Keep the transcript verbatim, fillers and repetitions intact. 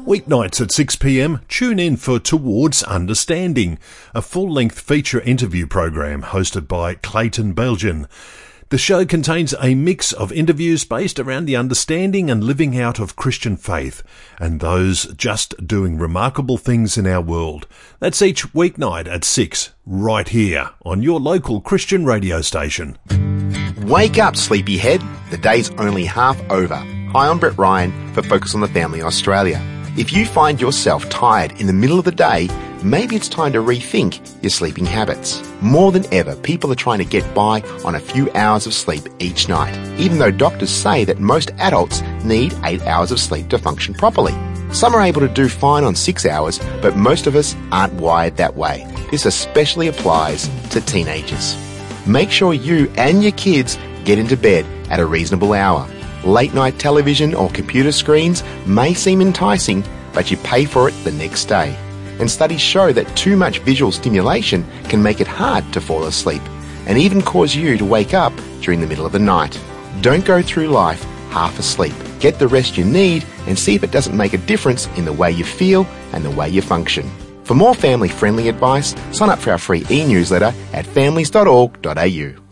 Weeknights at six p m, tune in for Towards Understanding, a full-length feature interview program hosted by Clayton Belgian. The show contains a mix of interviews based around the understanding and living out of Christian faith, and those just doing remarkable things in our world. That's each weeknight at six, right here on your local Christian radio station. Wake up, sleepyhead. The day's only half over. Hi, I'm Brett Ryan for Focus on the Family Australia. If you find yourself tired in the middle of the day, maybe it's time to rethink your sleeping habits. More than ever, people are trying to get by on a few hours of sleep each night, even though doctors say that most adults need eight hours of sleep to function properly. Some are able to do fine on six hours, but most of us aren't wired that way. This especially applies to teenagers. Make sure you and your kids get into bed at a reasonable hour. Late night television or computer screens may seem enticing, but you pay for it the next day. And studies show that too much visual stimulation can make it hard to fall asleep and even cause you to wake up during the middle of the night. Don't go through life half asleep. Get the rest you need and see if it doesn't make a difference in the way you feel and the way you function. For more family-friendly advice, sign up for our free e-newsletter at families dot org dot a u.